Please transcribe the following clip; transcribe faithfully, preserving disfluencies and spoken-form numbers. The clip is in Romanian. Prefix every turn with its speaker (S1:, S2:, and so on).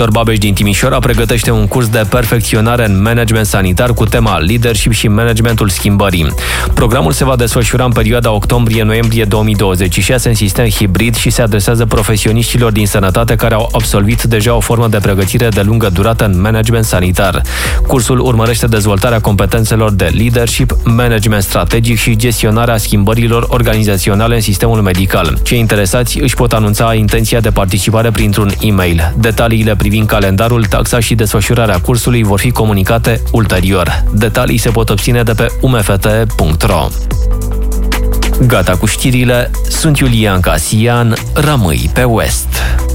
S1: Babeș din Timișoara pregătește un curs de perfecționare în management sanitar cu tema leadership și managementul schimbării. Programul se va desfășura în perioada octombrie-noiembrie două mii douăzeci și șase în sistem hibrid și se adresează profesioniștilor din sănătate care au absolvit deja o formă de pregătire de lungă durată în management sanitar. Cursul urmărește dezvoltarea competențelor de leadership, management strategic și gestionarea schimbărilor organizaționale în sistemul medical. Cei interesați își pot anunța intenția de participare printr-un e-mail. Detaliile privind calendarul, taxa și desfășurarea cursului vor fi comunicate ulterior. Detalii se pot obține de pe u m f t punct r o. Gata cu știrile, sunt Iulian Casian, rămâi pe West.